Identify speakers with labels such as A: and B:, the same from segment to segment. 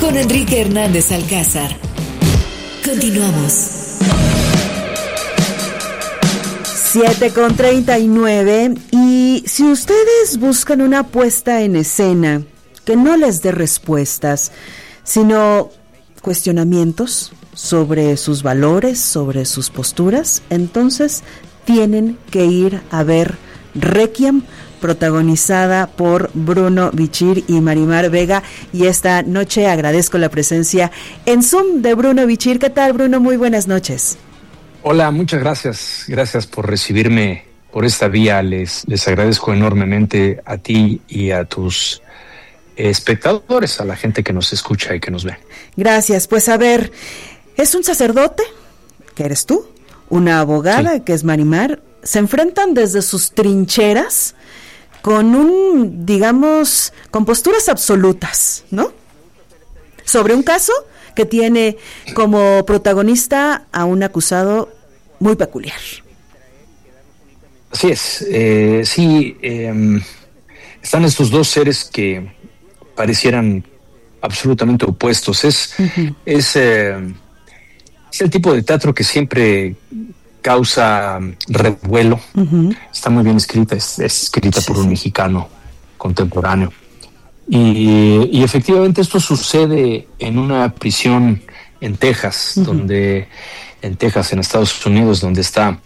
A: con Enrique Hernández Alcázar. Continuamos.
B: 7:39, y si ustedes buscan una puesta en escena que no les dé respuestas, sino cuestionamientos sobre sus valores, sobre sus posturas, entonces tienen que ir a ver Requiem, protagonizada por Bruno Bichir y Marimar Vega, y esta noche agradezco la presencia en Zoom de Bruno Bichir. ¿Qué tal, Bruno? Muy buenas noches.
C: Hola, muchas gracias. Gracias por recibirme por esta vía. Les agradezco enormemente a ti y a tus espectadores, a la gente que nos escucha y que nos ve.
B: Gracias. Pues a ver, es un sacerdote, que eres tú, una abogada, sí, que es Marimar. Se enfrentan desde sus trincheras con digamos, con posturas absolutas, ¿no? Sobre un caso que tiene como protagonista a un acusado muy peculiar.
C: Así es, están estos dos seres que parecieran absolutamente opuestos. Es el tipo de teatro que siempre causa revuelo. Está muy bien escrita, es escrita por un mexicano contemporáneo. Y efectivamente esto sucede en una prisión en Texas, en Estados Unidos, donde está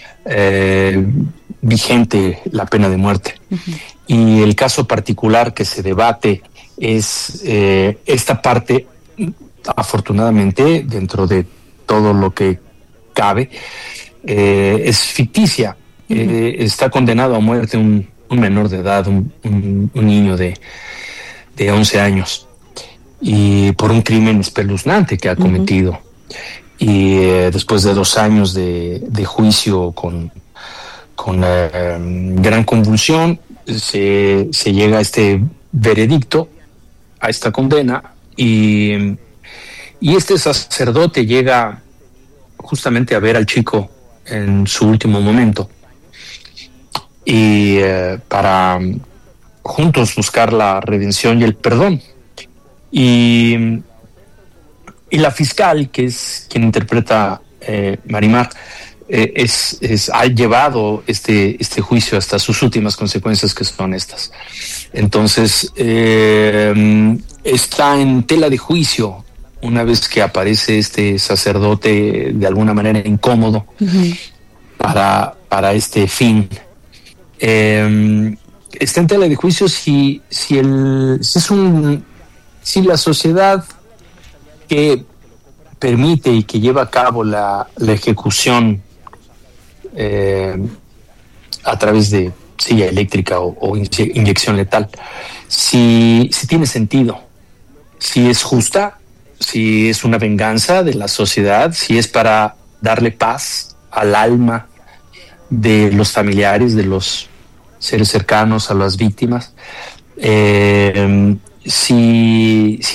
C: vigente la pena de muerte. Y el caso particular que se debate es esta parte, afortunadamente, dentro de todo lo que cabe, es ficticia. Está condenado a muerte un menor de edad, un niño de 11 años, y por un crimen espeluznante que ha cometido. Y después de 2 años de juicio con gran convulsión, se llega a este veredicto, a esta condena, y este sacerdote llega justamente a ver al chico en su último momento, y para juntos buscar la redención y el perdón. Y la fiscal, que es quien interpreta Marimar, ha llevado este juicio hasta sus últimas consecuencias, que son estas. Entonces, está en tela de juicio una vez que aparece este sacerdote de alguna manera incómodo para este fin. Está en tela de juicio si la sociedad que permite y que lleva a cabo la ejecución a través de silla eléctrica o inyección letal, si tiene sentido, si es justa, si es una venganza de la sociedad, si es para darle paz al alma de los familiares, de los seres cercanos a las víctimas, si